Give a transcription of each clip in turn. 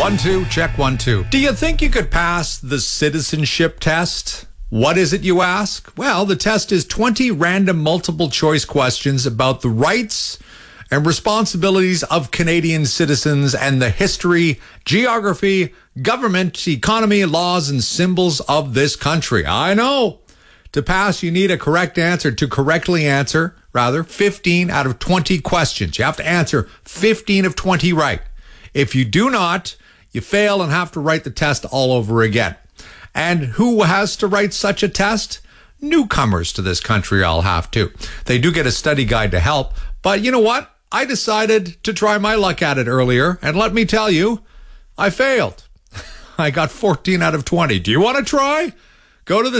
1, 2, check 1, 2. Do you think you could pass the citizenship test? What is it, you ask? Well, the test is 20 random multiple choice questions about the rights and responsibilities of Canadian citizens and the history, geography, government, economy, laws, and symbols of this country. I know. To pass, you need a correct answer. To correctly answer, 15 out of 20 questions. You have to answer 15 of 20 right. If you do not, you fail and have to write the test all over again. And who has to write such a test? Newcomers to this country all have to. They do get a study guide to help. But you know what? I decided to try my luck at it earlier. And let me tell you, I failed. I got 14 out of 20. Do you want to try? Go to the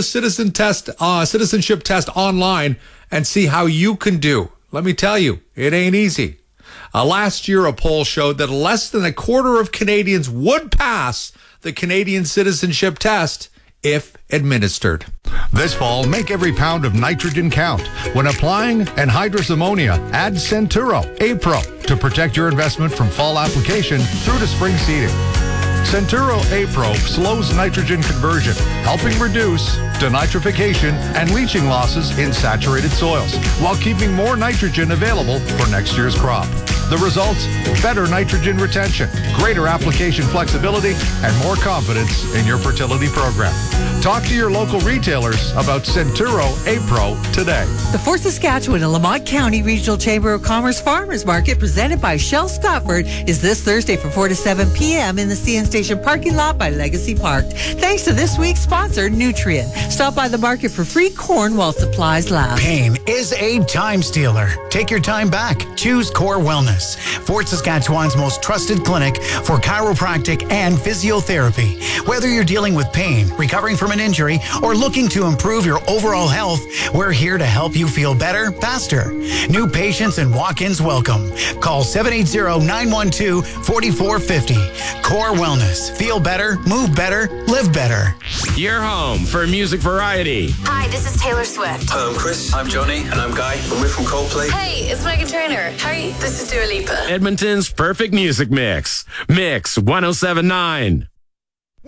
citizenship test online and see how you can do. Let me tell you, it ain't easy. Last year, a poll showed that less than a quarter of Canadians would pass the Canadian citizenship test if administered. This fall, make every pound of nitrogen count. When applying anhydrous ammonia, add Centuro A-Pro to protect your investment from fall application through to spring seeding. Centuro A-Pro slows nitrogen conversion, helping reduce denitrification and leaching losses in saturated soils, while keeping more nitrogen available for next year's crop. The results? Better nitrogen retention, greater application flexibility, and more confidence in your fertility program. Talk to your local retailers about Centuro A-Pro today. The Fort Saskatchewan and Lamont County Regional Chamber of Commerce Farmers Market, presented by Shell Stopford, is this Thursday from 4 to 7 p.m. in the CN Station parking lot by Legacy Park. Thanks to this week's sponsor, Nutrien. Stop by the market for free corn while supplies last. Pain is a time stealer. Take your time back. Choose Core Wellness, Fort Saskatchewan's most trusted clinic for chiropractic and physiotherapy. Whether you're dealing with pain, recovering from an injury, or looking to improve your overall health, we're here to help you feel better, faster. New patients and walk-ins welcome. Call 780-912-4450. Core Wellness. Feel better, move better, live better. You're home for music variety. Hi, this is Taylor Swift. Hi, I'm Chris. I'm Johnny. And I'm Guy. And we're from Coldplay. Hey, it's Meghan Trainor. How are you? This is Dua Lipa. Edmonton's perfect music mix. Mix 107.9.